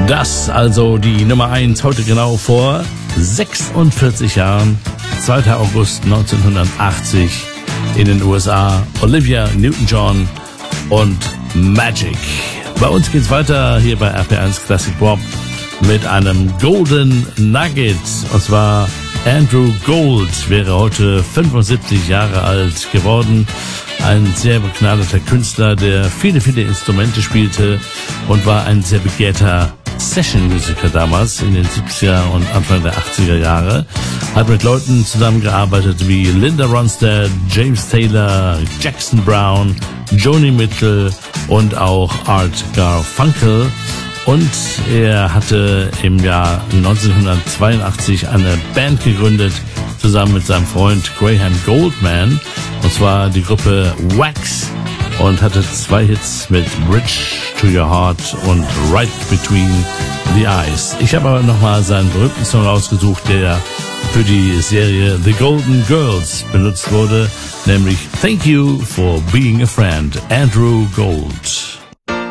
Das also die Nummer 1 heute genau vor 46 Jahren, 2. August 1980 in den USA. Olivia Newton-John und Magic. Bei uns geht's weiter hier bei RPR1 Classic Pop mit einem Golden Nugget. Und zwar Andrew Gold wäre heute 75 Jahre alt geworden. Ein sehr begnadeter Künstler, der viele Instrumente spielte und war ein sehr begehrter Session-Musiker damals in den 70er und Anfang der 80er Jahre. Hat mit Leuten zusammengearbeitet wie Linda Ronstadt, James Taylor, Jackson Brown, Joni Mitchell und auch Art Garfunkel. Und er hatte im Jahr 1982 eine Band gegründet, zusammen mit seinem Freund Graham Goldman. Und zwar die Gruppe Wax. Und hatte 2 Hits mit Bridge to Your Heart und Right Between the Eyes. Ich habe aber nochmal seinen berühmten Song rausgesucht, der für die Serie The Golden Girls benutzt wurde, nämlich Thank You for Being a Friend, Andrew Gold.